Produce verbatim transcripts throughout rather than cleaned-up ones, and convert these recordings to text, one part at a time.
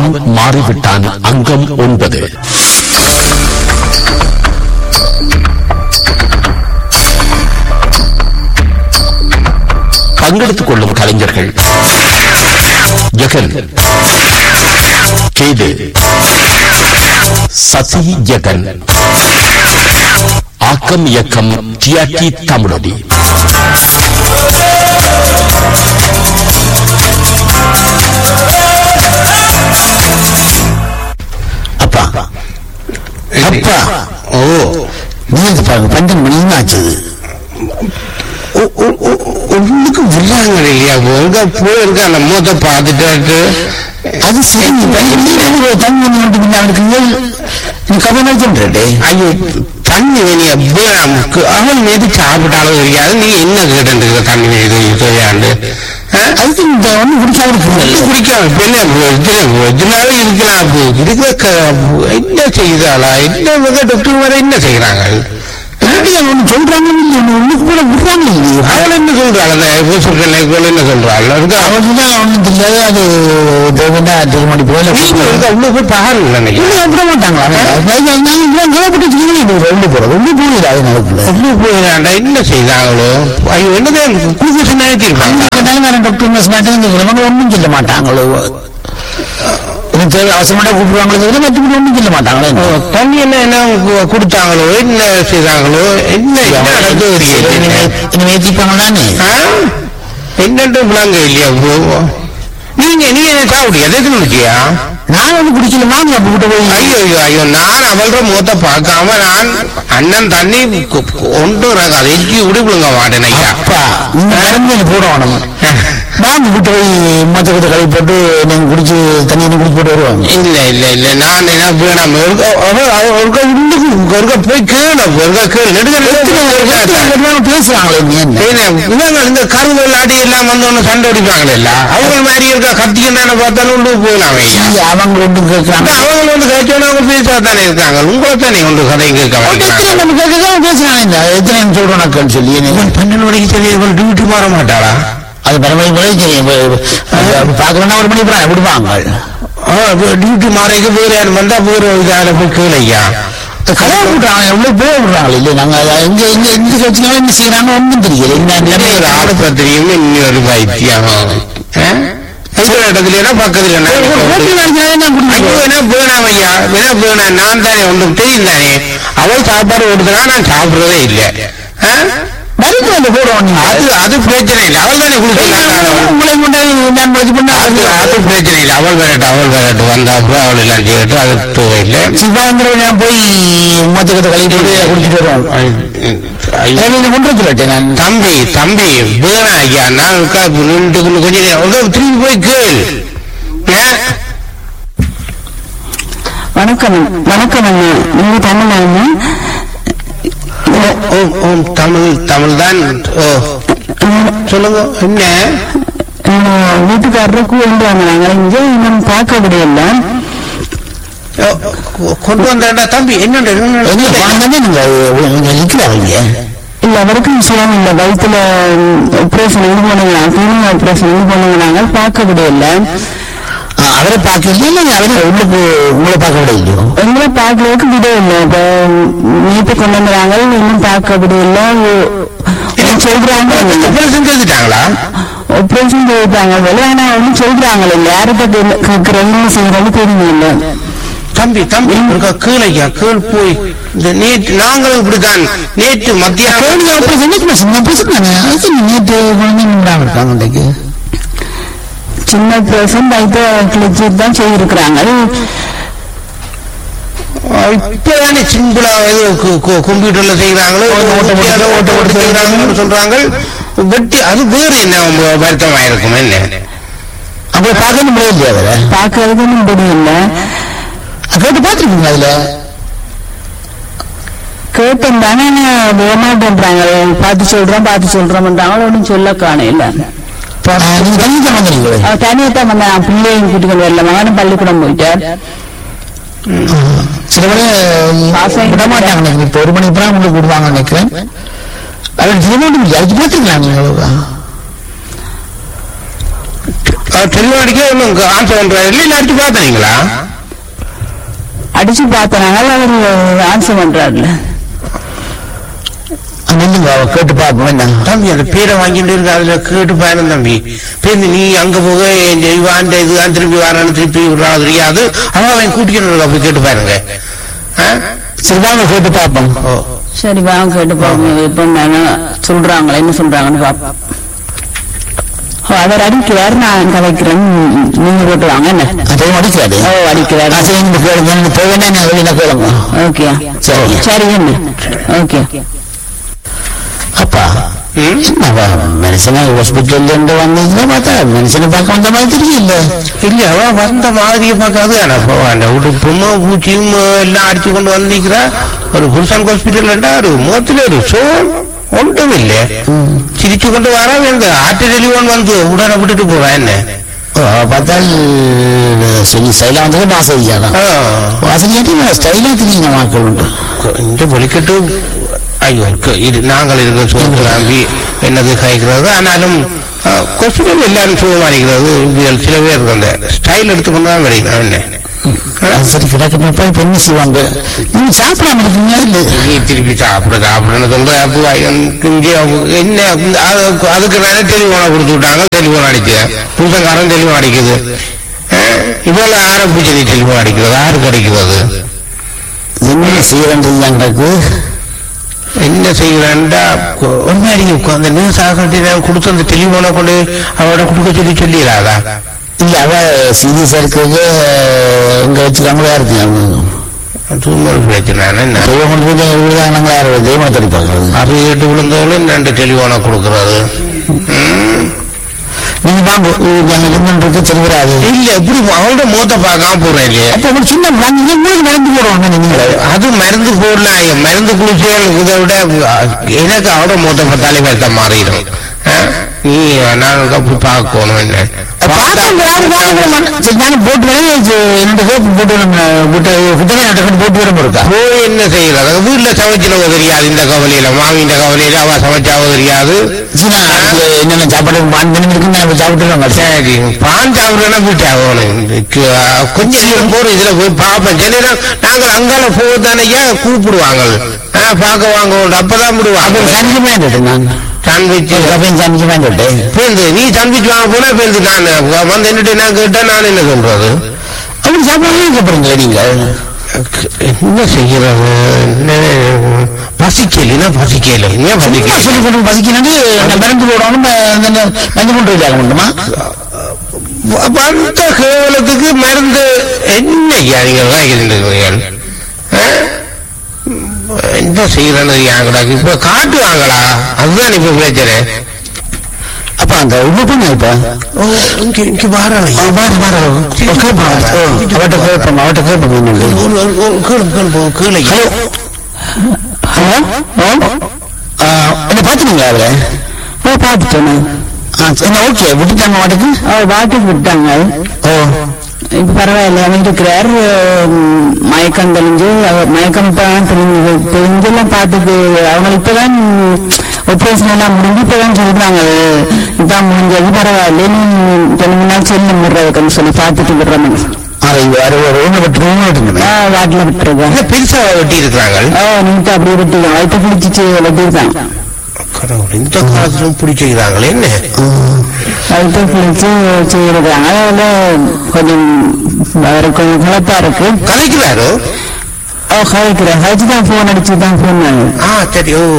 அவன் மாறிவிட்டான். அங்கம் ஒன்பது. பங்கெடுத்துக் கொள்ளும் கலைஞர்கள்: ஜெகன், கேது, சசி ஜெகன். ஆக்கம் இயக்கம் டிஆர்டி தமிழொலி. அப்பா அப்பா ஓ நீங்க பாருங்க, பன்னெண்டு மணி ஆச்சு. ஒன்றுக்கு விடுறாங்க இல்லையா? ஒழுங்கா போயிருக்க அந்த மூத்த பார்த்துட்டு அது சரி. ஐயோ தண்ணி வேணிய அவன் மீது சாப்பிட்டாலும் தெரியாது. நீ என்ன கேட்டு தண்ணி வேணி தெரியாண்டு அதுக்கு இந்த ஒண்ணு குடிக்காம குடிக்காம இதனால இருக்கலாம். இருக்கிற என்ன செய்தாளா? என்ன டாக்டர் வர என்ன செய்யறாங்க? ஒண்ணு சொல்றாங்க, ஒண்ணுக்கு கூட விடுறாங்க. அவள் என்ன சொல்றாள்? என்ன சொல்றாள்? அவனுதான் ஒண்ணும் தெரியாது. அது திருமணி போய் உள்ள போய் பாரு விட மாட்டாங்களா? ரெண்டு போறது ஒண்ணு போயிடாது. உள்ள போயிடாண்டா என்ன செய்தாங்களோ? ஐயோ என்னதான் குளுக்கோஸ் நினைச்சிருப்பாங்க. டாக்டர் ஒன்றும் சொல்ல மாட்டாங்களோ? அவசரமா கூப்பிடுவாங்களோ மற்றபடி ஒன்றும் சொல்ல மாட்டாங்களோ? தண்ணி என்ன என்ன கொடுத்தாங்களோ என்ன செய்தாங்களோ என்ன வச்சுப்பாங்களான்னு என்னட்டு விளாங்க இல்லையா? நீங்க நீ என்ன சாப்பிடியா? எதுக்கு முடிச்சியா? நான் வந்து குடிக்கலாமா? ஐயோ ஐயோ ஐயோ நான் அவளோட முகத்தை பார்க்காம நான் அண்ணன் தண்ணி ஒன்றும் அதை எக்கி விடுங்க மாட்டேன். ஐயா அப்பா நீங்க போடணும். வாங்க விட்டு போய் மற்ற கொத்த கழுவி போட்டு நீங்க குடிச்சு தண்ணி குடிச்சு போட்டு வருவாங்க. இல்ல இல்ல இல்ல நான் என்ன வேணாம். ஒருக்கா போய் கேளும் ஒருக்கா கேளு பேசுறாங்களே. இந்த கருவல் அடி எல்லாம் வந்து ஒண்ணு சண்டை அடிப்பாங்களே இல்ல அவங்க மாதிரி இருக்கா கத்திக்கிட்டான பார்த்தாலும் உண்டு போகலாம். அவங்க ஒன்று கேட்கறாங்க. அவங்க வந்து கேட்கணும். அவங்க பேசா தானே இருக்காங்க. உங்களை தானே ஒன்று கதையும் கேட்க பேசுறாங்க. எத்தனை சொல்றோம் சொல்லி பன்னெண்டு மணிக்கு சரி டியூட்டி மாற மாட்டாளா? அது பரவாயில்ல பாக்கணும்னா ஒரு மணி அப்புறம் விடுவாங்க. டியூட்டி மாறைக்கு வேற யாரும் வந்தா வேற இதால போய் கேளையா கதை விடுறாங்க. எவ்வளவு பேர் விடுறாங்க இல்லையா? நாங்க எங்க எங்க எந்த கட்சினாலும் என்ன செய்யறாங்க ஒன்றும் தெரியல. ஒரு ஆளுப்பா தெரியும். இன்னொரு வைத்தியம் இடத்துல பக்கத்துல வேணாம் ஐயா வேணா வேணா நான் தானே ஒன்றும் தெரியும் தானே. அவள் சாப்பாடு கொடுத்தனா நான் சாப்பிடுறதே இல்லை. அது அது பிரச்சனை இல்லை. அவள் தானே அது பிரச்சனை இல்லை. அவள் விரட்டு அவள் விரட்டு வந்தா அப்புறம் அவள் எல்லாம் செய்யட்டும். அது தேவையில்லை. சிவாந்திரம் போய் மொத்தத்தை கழிட்டு குடிச்சிட்டு வருவோம். தம்பி தம்பி வேணா ஐயா நான் கொஞ்சம் திரும்பி போய் கேள். வணக்கம் வணக்கம் அண்ணா. நீங்க தமிழ்? தமிழ் தமிழ் தான். சொல்லுங்க. என்ன வீட்டுக்காரரை கூண்டு வாங்கினாங்க. இங்கே இன்னும் பார்க்க முடியல. கொண்டு வந்தா தம்பி என்ன இல்ல அவருக்கும் விஷயம் இல்ல. வயிற்றுல ஆபரேஷன் இது பண்ணுங்க கிளீனிங் ஆபரேஷன் இது பண்ணுங்க. பார்க்க முடியல. அவரை பார்க்கல. அவரை உள்ளுக்கு உங்களை பார்க்க விட இல்லையோ? எங்களை பார்க்கறதுக்கு விட இல்லை. இப்ப நீட்டு கொண்டு வந்துறாங்க. இன்னும் பார்க்க முடியல சொல்றாங்க. செஞ்சுட்டாங்களா? ஆபரேஷன் செய்தாங்க போல. ஆனா ஒன்னும் சொல்றாங்களே யார்கிட்ட கேட்கறவங்க செய்யறது தெரியல. தம்பி தம்பி கீழையா கீழ் போய் இந்த நேற்று நாங்களும் இப்படித்தான் நேற்று மத்தியானம் நேற்று குழந்தைங்க சின்ன பிரசன் வயிற்று கிழிச்சு தான் செய்திருக்கிறாங்க. இப்பதானே சிம்பிளா கம்ப்யூட்டர்ல செய்யறாங்களோ ஓட்ட ஓட்ட செய்யறாங்கன்னு சொல்றாங்க. வெட்டி அது வேறு என்ன வருத்தமாயிருக்கும். என்ன அப்படி பார்க்க முடியாது. பார்க்கறதுக்கு முடியல. கேட்டு பார்த்துருக்கீங்க? அதுல கேட்டேன் தானே ஏமாட்டேன்றாங்க. பார்த்து சொல்றோம் பார்த்து சொல்றோம்ன்றாங்க. ஒன்றும் சொல்ல காணையில. தனியத்தான் வந்தேன். பிள்ளையும் கூட்டிகள் வரல. மகனும் பள்ளிக்கூடம் போயிட்டார். சில விட மாட்டாங்க. இப்ப ஒரு மணி அப்புறம் உங்களுக்கு விடுவாங்க நினைக்கிறேன். அது பார்த்துருக்கலாம். டெலிஃபோன் அடிக்க ஒன்றும் ஆன்சர் பண்றாரு இல்லை அடிச்சு பார்த்தீங்களா? அடிச்சு பார்த்தனால அவர் ஆன்சர் பண்றாருல. கேட்டு பார்ப்போம் என்ன தம்பி அந்த பேரை வாங்கிட்டு இருக்கு அதுல கேட்டு பாருங்க தம்பி. பேருந்து நீ அங்க போக இவான் இதுதான் திருப்பி வரான்னு திருப்பி விடுறான் தெரியாது. அவன் அவன் கூட்டிக்கணும் போய் கேட்டு பாருங்க. சரி வாங்க கேட்டு பார்ப்போம். ஓ சரி வாங்க கேட்டு பார்ப்போம். இப்ப சொல்றாங்களா என்ன சொல்றாங்கன்னு பார்ப்போம். அவர் அடிக்கிறார், நான் கதைக்கிறேன், நீங்க போட்டு வாங்க. என்ன அதையும் அடிக்கிறாரு? ஓ அடிக்கிறார். ஓகே சரி சரி என்ன ஓகே. அப்பா மனுஷனா ஹாஸ்பிட்டல் இருந்து வந்ததுல பார்த்தா மனுஷனை பார்க்க வந்த மாதிரி தெரியல. இல்ல அவன் வந்த மாதிரியை பார்க்காது. அந்த உடுப்பும் பூச்சியும் எல்லாம் அடிச்சு கொண்டு வந்திருக்கிறா. ஒரு புருஷன் ஹாஸ்பிட்டல் ஒரு முகத்துல ஒரு சோல் ஒன்றும் இல்லை. சிரிச்சு கொண்டு வர இந்த ஆட்டு டெலிஃபோன் வந்து உடனே விட்டுட்டு போவேன். என்ன பார்த்தால் சொல்லி ஸ்டைலா வந்து வாசதியாதான் வாசதியாட்டி ஸ்டைலா தெரியுங்க மக்கள் உண்டு. இந்த வலிக்கட்டு ஐயோ இது நாங்கள் இருக்க சோம்பி என்னது காய்க்கிறது. ஆனாலும் கொஸ்டின் எல்லாரும் சுகமாளிக்கிறது. சில பேர் இருக்கு அந்த ஸ்டைல் எடுத்துக்கொண்டு தான் கிடைக்கும். என்ன சரி கிடக்கப்ப பெண்ணு செய்வாங்க. நீங்க சாப்பிடாம இருக்கீங்க இல்லை நீ திருப்பி சாப்பிட சாப்பிடுன்னு சொல்ற. என்ன அதுக்கு வேற டெலிஃபோனை கொடுத்து விட்டாங்க. டெலிஃபோன் அடிச்சு புதுசங்காரன் டெலிஃபோன் அடிக்குது. இவ்வளவு ஆரம்பிச்சு நீ டெலிஃபோன் அடிக்கிறது யாருக்கு அடிக்கிறது? என்ன செய்ய வேண்டியது? என்ன செய்யறா ஒன்னாடி அந்த நியூஸ் ஆகட்டி கொடுத்து அந்த டெலிஃபோனை கொண்டு அவட கொடுக்க சொல்லி சொல்லிடாதா? இல்ல அவ சீரியஸா இருக்கிறது இங்க வச்சுக்காங்களா இருக்கு. அது எட்டு விழுந்தவங்களும் ரெண்டு டெலிஃபோனை கொடுக்கறது. நீங்க வாங்க தெரியாது. இல்ல எப்படி அவங்களோட மூத்த பார்க்காம போறேன் இல்லையா? அப்ப சின்ன மருந்து போடுவாங்க. நீங்க அது மருந்து போடலாம். மருந்து குளிச்சல் இதை விட எனக்கு அவட மூத்த பார்த்தாலே பேச மாறிடும். நீ நான் அப்படி பார்க்கணும். என்ன என்ன செய்யறது? வீட்டுல சமைச்சிட தெரியாது. இந்த கவலையில மாவின் கவலையில அவ சமைச்சாவோ தெரியாது. என்னென்ன சாப்பாடு பான் பண்ணி சாப்பிட்டு சரி பான் சாப்பிடுறேன்னா வீட்டு ஆகணும். கொஞ்சம் போற இதுல போய் பார்ப்பேன். சில நேரம் நாங்கள் அங்கால போதானையா கூப்பிடுவாங்க பார்க்க வாங்க. அப்பதான் விடுவாங்க. சாண்ட்விச் பேருந்து நீ சாண்ட்விச் வாங்க போனா பேருந்து நான் வந்து என்னட்டு நான் கேட்டா நான் என்ன சொல்றது? அப்படி சாப்பிடாம சாப்பிடுங்க. நீங்க என்ன செய்யறது? பசிக்கல பசிக்கல பசிக்க பசிக்கிறது மருந்து போடணும். மருந்து கொண்டு வைக்க முடியுமா? வந்த கேவலத்துக்கு மருந்து என்னையா நீங்க வாங்கிக்கிறீர்கள்? என்ன செய்யறது? யாங்கடா இப்ப காட்டுவாங்களா? அதுதான் இப்ப பிரச்சனை. அப்ப அந்த உள்ள பண்ண இப்ப இங்க வாரம் அவட்ட கேட்போம் அவட்ட கேட்போம் கீழே. ஹலோ ஹலோ என்ன பாத்துனீங்களா? அவரை பாத்துட்டேன். என்ன ஓகே விட்டுட்டாங்க வாட்டுக்கு? வாட்டுக்கு விட்டாங்க. ஓ இப்ப பரவாயில்ல. அவன் இருக்கிறார். மயக்கம் தெளிஞ்சு மயக்கம் இப்பதான் தெரிஞ்சு தெரிஞ்செல்லாம் பார்த்துட்டு அவங்க இப்பதான் ஆபரேஷன் எல்லாம் முடிஞ்சு இப்பதான் சொல்றாங்க இதான் முடிஞ்சது பரவாயில்ல நீ ரெண்டு மூணு நாள் செல்ல முடுறதுக்குன்னு சொல்லி பார்த்துட்டு விடுறாங்க. வாட்டில விட்டுருங்க. பெருசா வெட்டி இருக்கிறாங்க. நீங்க அப்படியே வெட்டிக்கலாம். வயிற்று பிடிச்சிச்சு வெட்டிருக்காங்க. இந்த காலத்திலும் பிடிச்சிக்கிறாங்களே என்ன வயிற்று பிடிச்சு செய்யறாங்க. அதுல கொஞ்சம் அவருக்கு கொஞ்சம் குழப்பா இருக்கு. கலைக்கிறாரோ? ஓ கலைக்கிறேன். கலைச்சுதான் போன் அடிச்சுதான் போன். ஆ சரி. ஓ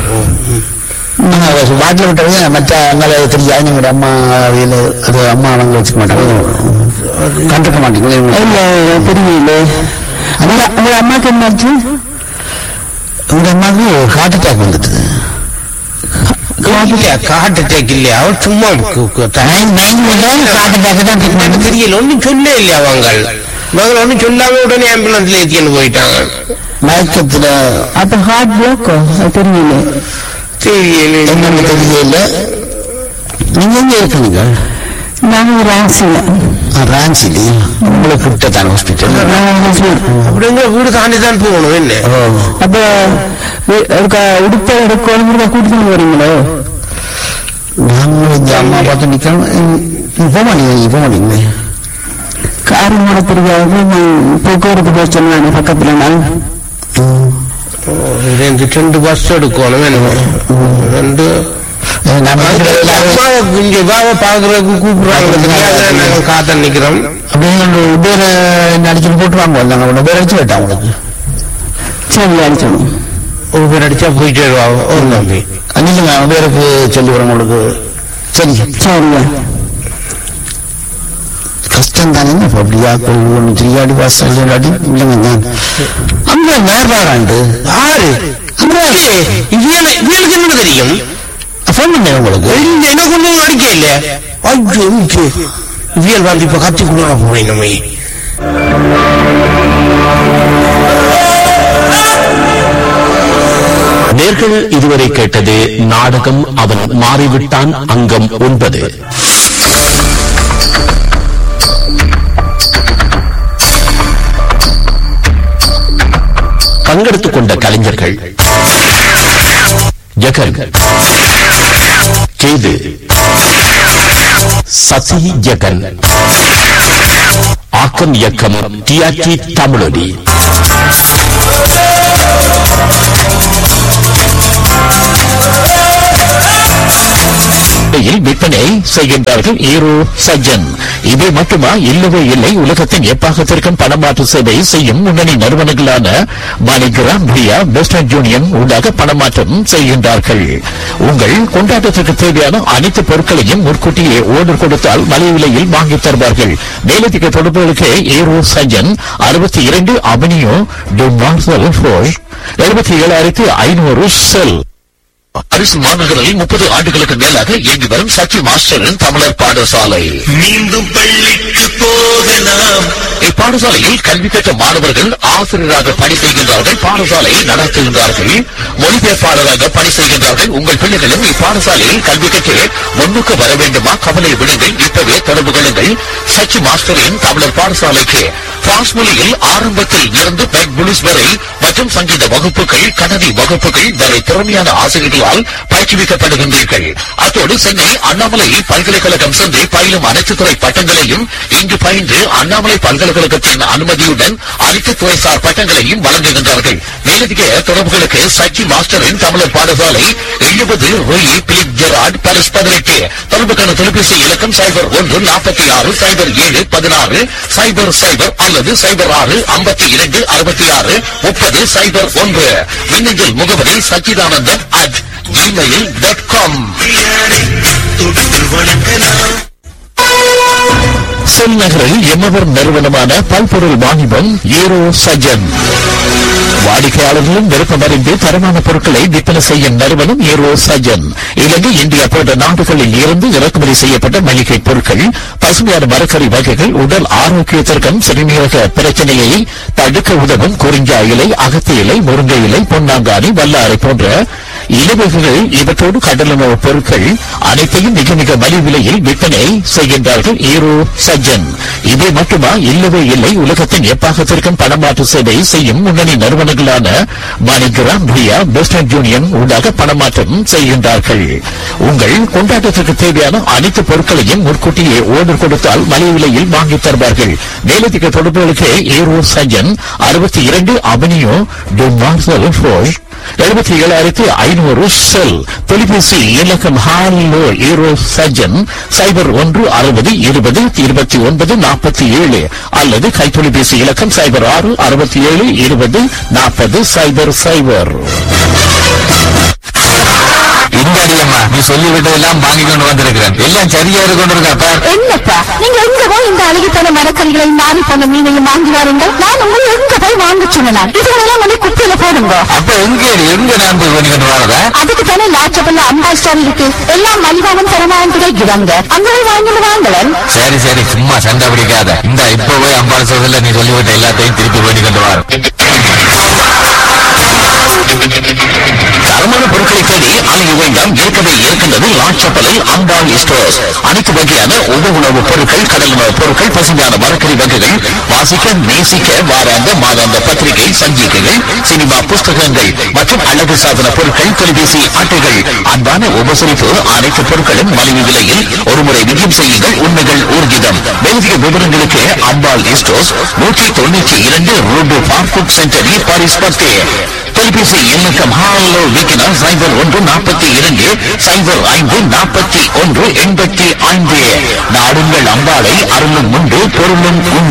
வாட்டில் விட்டது மற்ற அங்கே தெரியாது. எங்களோட அம்மா அது அம்மா அவங்க வச்சுக்க மாட்டாங்க, கண்டுக்க மாட்டேங்க. இல்ல தெரியல. உங்க அம்மாக்கு என்னாச்சு? உங்க அம்மாவுக்கு ஹார்ட் அட்டாக் வந்துட்டு. ஹார்ட் அட்டாக் இல்லையா? அவர் சும்மா தெரியல. ஒன்னும் சொல்ல இல்லையா? அவங்க மகள் ஒன்னும் சொல்லாம உடனே ஆம்புலன்ஸ்ல ஏற்றின்னு போயிட்டாங்க மயக்கத்துல. அப்ப ஹார்ட் பிளாக் தெரியல. தெரியல என்னன்னு தெரியல. நீங்க எங்க இருக்கீங்க? நாங்க ராஞ்சில. ராஞ்சில உங்களுக்கு கிட்ட தான் ஹாஸ்பிட்டல். அப்படிங்க வீடு தாண்டி தான் போகணும். என்ன அப்ப உடுப்ப எடுக்கணும் கூட்டிட்டு போறீங்களோ? நாங்களும் இந்த அம்மா பார்த்து நிக்கணும். போக மாட்டீங்க போக மாட்டீங்க கார் மூட தெரியாது போக்குவரத்து பிரச்சனை பக்கத்துல நாள் ரெண்டு ரெண்டு பஸ் எடுக்கணும் ரெண்டு பாக்குறதுக்கு கூப்பிடுறாங்க காத்த நிக்கிறோம் அப்படின்னு உபேர அடிச்சு போட்டுருவாங்க நாங்க உபேர் அடிச்சு விட்டோம் உங்களுக்கு சரி அடிச்சோம் உபேர் அடிச்சா போயிட்டு வருவாங்க இல்லைங்க உபேருக்கு சொல்லி வரோம் உங்களுக்கு சரி சரிங்க கஷ்டம் தானே அப்படியா ஒன்று திரியாடி பாஸ் அடி இல்லைங்க நான் அங்க நேர்வாராண்டு ஆறு இவனுக்கு என்ன தெரியும் போன் பண்ணேன் உங்களுக்கு எனக்கு ஒன்றும் அடிக்க இல்ல ஐயோ வியல் வந்து இப்ப கத்தி கொடுக்க போறேன் நம்ம நேர்கள் இதுவரை கேட்டது நாடகம் அவன் மாறிவிட்டான் அங்கம் ஒன்பது. பங்கெடுத்துக் கொண்ட கலைஞர்கள் ஜகன், கேது, சசி ஜகன், ஆக்கம் இயக்கம் டிஆர்டி தமிழொலி. விற்பனை செய்கின்றார்கள் ஈரோ சஜ்ஜன். இவை மட்டுமா? இல்லவே இல்லை. உலகத்தின் எப்பாகத்திற்கும் பணமாற்று சேவை செய்யும் முன்னணி நிறுவனங்களான மாணிகிராம், பிரியா, வெஸ்டர்ன் யூனியன் ஊடாக பணமாற்றம் செய்கின்றார்கள். உங்கள் கொண்டாட்டத்திற்கு தேவையான அனைத்து பொருட்களையும் முன்கூட்டியே ஓர்டர் கொடுத்தால் மலிவு விலையில் வாங்கி தருவார்கள். மேலதிக தொடர்புகளுக்கு ஈரோ சஜ்ஜன் அறுபத்தி இரண்டு அவனியோ டு மார்சல் ஃபோஷ் எழுபத்தி ஏழாயிரத்தி ஐநூறு செல். அரிசி மாநகரில் முப்பது ஆண்டுகளுக்கு மேலாக இயங்கி வரும் சச்சி மாஸ்டரின் தமிழர் பாடசாலை. மீண்டும் பள்ளிக்கு போகலாம். இப்பாடசாலையில் கல்வி பெற்ற மாணவர்கள் ஆசிரியராக பணி செய்கின்றார்கள், பாடசாலையை நடத்துகின்றார்கள், மொழிபெயர்ப்பாளராக பணி செய்கின்றார்கள். உங்கள் பிள்ளைகளும் இப்பாடசாலையில் கல்வி கற்று முன்னுக்கு வர வேண்டுமா? கவலை விடுங்கள், இப்பவே தொடர்பு கொள்ளுங்கள் சச்சி மாஸ்டரின் தமிழர் பாடசாலைக்கு. பிரான்ஸ் மொழியில் ஆரம்பத்தில் இருந்து பெக் புலிஸ் வரை மற்றும் சங்கீத வகுப்புகள், கணனி வகுப்புகள் வரை திறமையான ஆசிரியர்களால் பயிற்றுவிக்கப்படுகின்றீர்கள். அத்தோடு சென்னை அண்ணாமலை பல்கலைக்கழகம் சென்று பயிலும் அனைத்து துறை பட்டங்களையும் இங்கு பயின்று அண்ணாமலை பல்கலைக்கழகத்தின் அனுமதியுடன் அனைத்து துறைசார் பட்டங்களையும் வழங்குகின்றார்கள். மேலதிக தொடர்புகளுக்கு சச்சி மாஸ்டரின் தமிழர் பாடசாலை எழுபது ரூயி பிலிப் ஜெராட் பாரிஸ் பதினெட்டு. தொடர்புக்கான தொலைபேசி இலக்கம் சைபர் ஒன்று நாற்பத்தி ஆறு சைபர் ஏழு பதினாறு சைபர் சைபர் அல்லது சைபர் ஆறு ஐம்பத்தி இரண்டு அறுபத்தி ஆறு முப்பது சைபர் ஒன்று. மின்னஞ்சல் முகவரி Sachidanandan at Gmail dot com. செல் நகரில் எம்மவர் நிறுவனமான பல்பொருள் வாணிபம் ஏரோ சஜன். வாடிக்கையாளர்களும் விருப்பமறிந்து தரமான பொருட்களை விற்பனை செய்யும் நிறுவனம் ஏரோ சஜன். இலங்கை, இந்தியா போன்ற நாடுகளில் இருந்து இறக்குமதி செய்யப்பட்ட மளிகை பொருட்கள், பசுமையான மரக்கறி வகைகள், உடல் ஆரோக்கியத்திற்கும் சிறுநீரக பிரச்சனையை தடுக்க உதவும் குறிஞ்சா இலை, அகத்தி இலை, முருங்கை இலை, பொன்னாங்கானி, வல்லாரை போன்ற இலவகைகள், இவற்றோடு கடலுணவு பொருட்கள் அனைத்தையும் மிக மிக மலிவு விலையில் விற்பனை செய்கின்றார்கள் ஈரோ சஜ்ஜன். இவை மட்டுமா? இல்லவே இல்லை. உலகத்தின் எப்பாகத்திற்கும் பணமாற்று சேவை செய்யும் முன்னணி நிறுவனங்களான மாணிகிராம், பிரியா, வெஸ்டர்ன் யூனியன் ஊடாக பணமாற்றம் செய்கின்றார்கள். உங்கள் கொண்டாட்டத்திற்கு தேவையான அனைத்து பொருட்களையும் முன்கூட்டியே ஓர்டர் கொடுத்தால் மலிவு விலையில் வாங்கி தருவார்கள். மேலதிக தொடர்புகளுக்கு ஈரோ சஜ்ஜன் அறுபத்தி இரண்டு அவனியோ டு மார்சல் ஃபோஷ் எழுபத்தி ஏழாயிரத்தி ஐநூறு செல். தொலைபேசி இலக்கம் ஹாலோ ஈரோ சஜன் சைபர் ஒன்று அறுபது இருபது இருபத்தி ஒன்பது நாற்பத்தி ஏழு அல்லது கைத்தொலைபேசி இலக்கம் சைபர் ஆறு அறுபத்தி ஏழு இருபது நாற்பது சைபர் சைபர். இந்தாடியம்மா, நீ சொல்லிவிட்டதெல்லாம் வாங்கி கொண்டு வந்திருக்கிறேன். எல்லாம் சரியா கொண்டு இருக்காப்பா. என்னப்பா நீங்க எங்க போய் இந்த அழகித்தன மரக்கறிகளை மாறி போன மீனையும் வாங்கி வாருங்கள். நான் உங்களை எங்க போய் வாங்க சொன்னேன். இதுகளெல்லாம் வந்து குப்பையில போடுங்க. அப்ப எங்க எங்க நான் போய் பண்ணி கொண்டு வரதா? அதுக்கு தானே லாச்சபல்ல அம்பா ஸ்டார் இருக்கு. எல்லாம் மலிவாவும் தரமாவும் கிடைக்கிறாங்க. அங்க போய் வாங்கிட்டு வாங்கலன். சரி சரி, சும்மா சண்டை பிடிக்காத. இந்த இப்ப போய் அம்பாள் சொல்றதுல நீ சொல்லிவிட்ட எல்லாத்தையும் திருப்பி பண்ணி கொண்டு வர. தரமான பொருட்களை தேடி அலைய வேண்டாம். இருக்கவே இருக்கின்றது லாட்சப்பலில் அம்பாள் ஸ்டோர்ஸ். அனைத்து வகையான உப உணவுப் பொருட்கள், கடல் உணவுப் பொருட்கள், பசுமையான மரக்கறி வகைகள், வாசிக்க நேசிக்க வாராந்த மாதாந்த பத்திரிகை, சஞ்சிகைகள், சினிமா புஸ்தகங்கள் மற்றும் அழகு சாதன பொருட்கள், தொலைபேசி அட்டைகள். அன்பான உபசரிப்பு. அனைத்து பொருட்களும் மலிவு விலையில் ஒருமுறை விஜயம் செய்யுங்கள். உண்மைகள் ஊர்ஜிதம். மேலதிக விவரங்களுக்கு அம்பாள் ஸ்டோர்ஸ் நூற்றி தொண்ணூற்றி இரண்டு ரூபு பார்க்குக் சென்டர் பாரிஸ் பத்து. தொலைபேசி எண்ணுக்கம் ஹாலோ விக்கினா சைபர் ஒன்று நாற்பத்தி இரண்டு சைபர் ஐந்து நாற்பத்தி ஒன்று எண்பத்தி ஐந்து. நாடுங்கள் அம்பாளை. அருளும் உண்டு பொருளும் உண்டு.